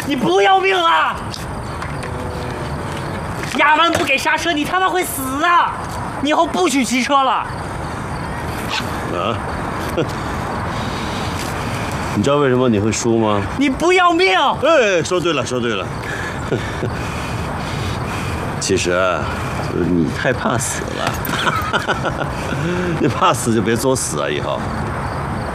你不要命啊！压弯不给刹车，你他妈会死啊！你以后不许骑车了。 啊？你知道为什么你会输吗？ 你不要命！ 哎，说对了，说对了。其实啊，就是你太怕死了。你怕死就别作死啊，以后。